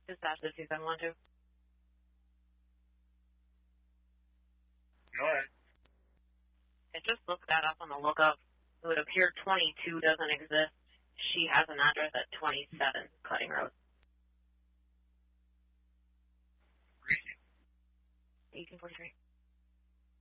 Dispatch to 2712. Go ahead. I just looked that up on the lookup. It would appear 22 doesn't exist. She has an address at 27 Cutting Road. 1843.